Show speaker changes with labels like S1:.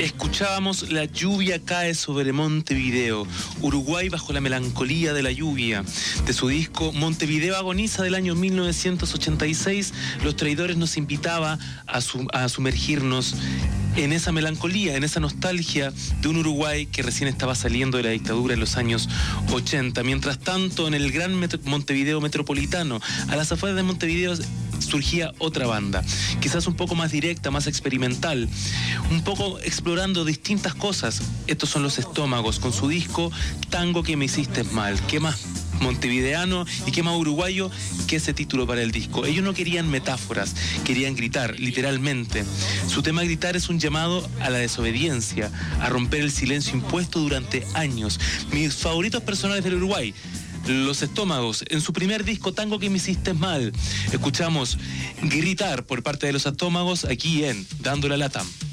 S1: Escuchábamos La lluvia cae sobre Montevideo, Uruguay bajo la melancolía de la lluvia. De su disco Montevideo agoniza del año 1986, Los Traidores nos invitaba a sumergirnos en esa melancolía, en esa nostalgia de un Uruguay que recién estaba saliendo de la dictadura en los años 80. Mientras tanto, en el gran Montevideo metropolitano, a las afueras de Montevideo, surgía otra banda, quizás un poco más directa, más experimental, un poco explorando distintas cosas. Estos son Los Estómagos, con su disco Tango que me hiciste mal. ¿Qué más montevideano y qué más uruguayo que ese título para el disco? Ellos no querían metáforas, querían gritar, literalmente. Su tema Gritar es un llamado a la desobediencia, a romper el silencio impuesto durante años. Mis favoritos personales del Uruguay: Los Estómagos, en su primer disco Tango que me hiciste mal. Escuchamos Gritar por parte de Los Estómagos aquí en Dando la Lata.